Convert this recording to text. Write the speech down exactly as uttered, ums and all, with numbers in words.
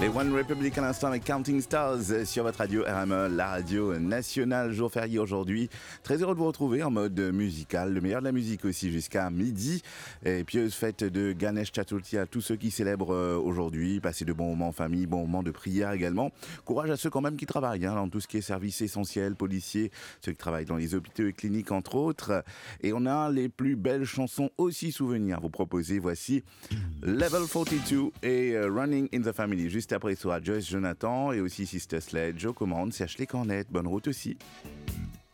Les One Republic à l'instant avec Counting Stars sur votre radio R M E, la radio nationale. Jour férié aujourd'hui. Très heureux de vous retrouver en mode musical. Le meilleur de la musique aussi jusqu'à midi. Et pieuse fête de Ganesh Chaturthi à tous ceux qui célèbrent aujourd'hui. Passez de bons moments en famille, bons moments de prière également. Courage à ceux quand même qui travaillent hein, dans tout ce qui est services essentiels, policiers, ceux qui travaillent dans les hôpitaux et cliniques entre autres. Et on a les plus belles chansons aussi souvenirs à vous proposer. Voici Level quarante-deux et Running in the Family. Juste après, il sera Joyce Jonathan et aussi Sister Sledge aux commandes. C'est Ashley Cornette. Bonne route aussi.